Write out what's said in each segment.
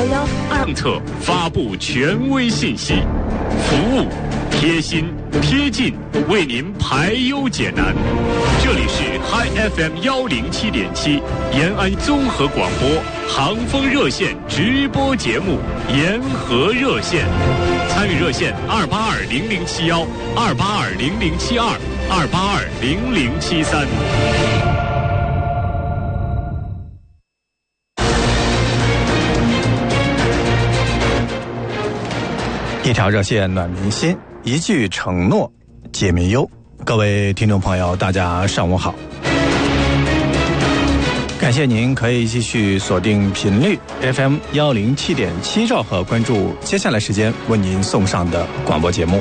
111 政策发布权威信息，服务贴心贴近，为您排忧解难。这里是 Hi FM 107.7延安综合广播航风热线直播节目延河热线，参与热线2820071、2820072、2820073。 一条热线暖民心，一句承诺解民忧。各位听众朋友，大家上午好，感谢您可以继续锁定频率 FM 107.7兆赫，关注接下来时间为您送上的广播节目。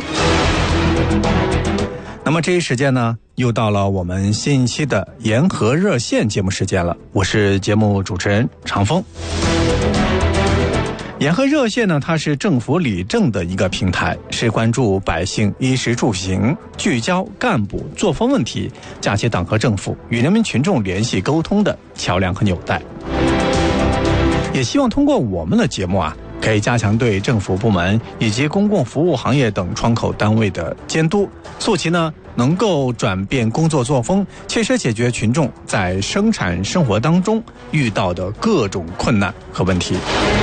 那么这一时间呢，又到了我们新一期的延河热线节目时间了，我是节目主持人长风。延河热线呢，它是政府理政的一个平台，是关注百姓衣食住行、聚焦干部作风问题，架起党和政府与人民群众联系沟通的桥梁和纽带。也希望通过我们的节目啊，可以加强对政府部门以及公共服务行业等窗口单位的监督，促其呢能够转变工作作风，切实解决群众在生产生活当中遇到的各种困难和问题。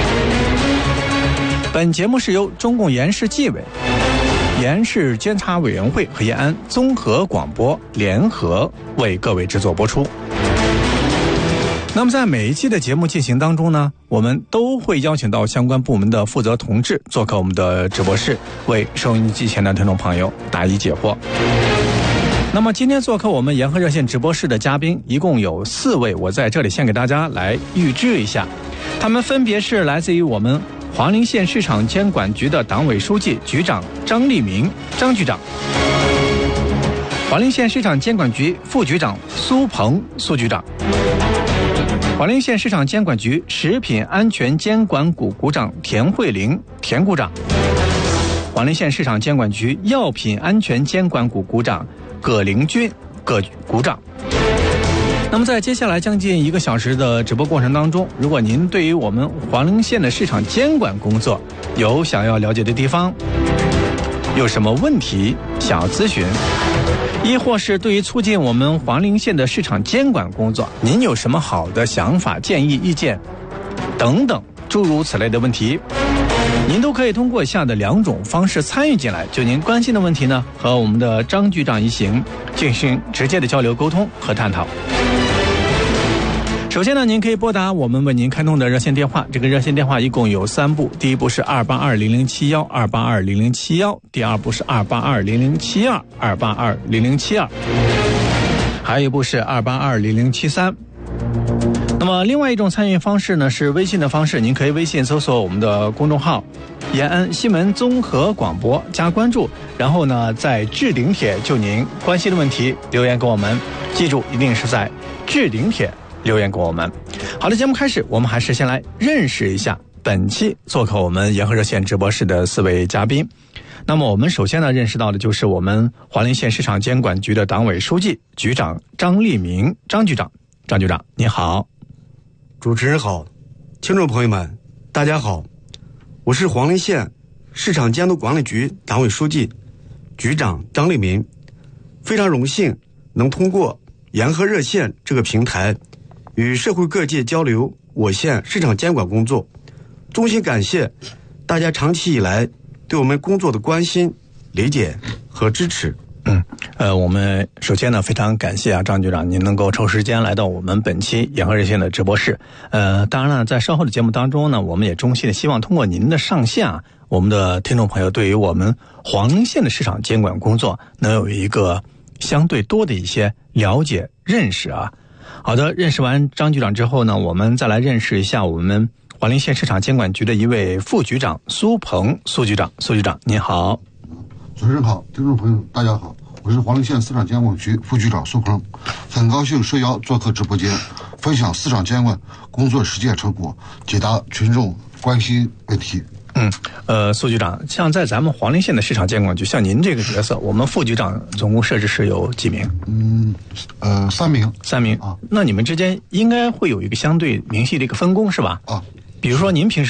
本节目是由中共延市纪委、延市监察委员会和延安综合广播联合为各位制作播出。那么在每一期的节目进行当中呢，我们都会邀请到相关部门的负责同志做客我们的直播室，为收音机前的听众朋友答疑解惑。那么今天做客我们延河热线直播室的嘉宾一共有4位，我在这里先给大家来预知一下，他们分别是来自于我们华林县市场监管局的党委书记、局长张立明张局长，华林县市场监管局副局长苏鹏苏局长，华林县市场监管局食品安全监管股股长田慧玲田股长，华林县市场监管局药品安全监管股股长葛凌军葛股长。那么在接下来将近1个小时的直播过程当中，如果您对于我们华林县的市场监管工作有想要了解的地方，有什么问题想要咨询，亦或是对于促进我们华林县的市场监管工作，您有什么好的想法、建议、意见等等诸如此类的问题，您都可以通过以下的2种方式参与进来，就您关心的问题呢，和我们的张局长一行进行直接的交流沟通和探讨。首先呢，您可以拨打我们为您开通的热线电话，这个热线电话一共有3部，第一部是2820071 2820071，第二部是2820072 2820072，还有一部是2820073。那么另外一种参与方式呢，是微信的方式，您可以微信搜索我们的公众号延安新闻综合广播加关注，然后呢在置顶帖就您关心的问题留言给我们，记住一定是在置顶帖留言给我们。好的，节目开始，我们还是先来认识一下本期做客我们延河热线直播室的4位嘉宾。那么我们首先呢认识到的就是我们华林县市场监管局的党委书记、局长张立明张局长。张局长您好。 主持人好，听众朋友们大家好，我是华林县市场监督管理局党委书记、局长张立明，非常荣幸能通过延河热线这个平台与社会各界交流我县市场监管工作，衷心感谢大家长期以来对我们工作的关心、理解和支持。 我们首先呢非常感谢张局长您能够抽时间来到我们本期延河热线的直播室。当然了，在稍后的节目当中呢，我们也衷心的希望通过您的上线啊，我们的听众朋友对于我们华林县的市场监管工作能有一个相对多的一些了解认识啊。好的，认识完张局长之后呢，我们再来认识一下我们华林县市场监管局的一位副局长苏鹏苏局长。苏局长您好。 主持人好，听众朋友大家好，我是华林县市场监管局副局长苏鹏，很高兴受邀做客直播间，分享市场监管工作实践成果，解答群众关心问题。 苏局长，像在咱们华林县的市场监管局，像您这个角色，我们副局长总共设置是有几名 ？3名。 3名啊。那你们之间应该会有一个相对明细的一个分工是吧？ 啊。 比如说您平时